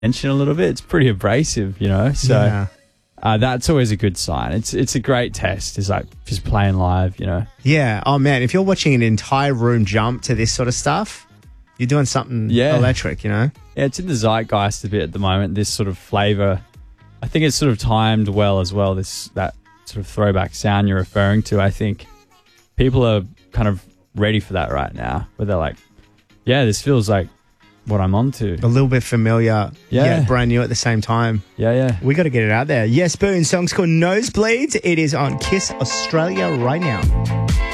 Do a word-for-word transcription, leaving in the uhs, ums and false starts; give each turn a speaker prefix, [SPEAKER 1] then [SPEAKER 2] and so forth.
[SPEAKER 1] tension a little bit. It's pretty abrasive, you know. So
[SPEAKER 2] Yeah.
[SPEAKER 1] uh, that's always a good sign. It's it's a great test. It's like just playing live, you know.
[SPEAKER 2] Yeah. Oh, man, if you're watching an entire room jump to this sort of stuff, you're doing something
[SPEAKER 1] Yeah.
[SPEAKER 2] electric, you know?
[SPEAKER 1] Yeah, it's in the zeitgeist a bit at the moment. This sort of flavor, I think it's sort of timed well as well. This that sort of throwback sound you're referring to. I think people are kind of ready for that right now, where they're like, "Yeah, this feels like what I'm onto."
[SPEAKER 2] A little bit familiar,
[SPEAKER 1] Yeah.
[SPEAKER 2] yet brand new at the same time.
[SPEAKER 1] Yeah, yeah.
[SPEAKER 2] We got to get it out there. Yes, Boone. Song's called Nosebleeds. It is on Kiss Australia right now.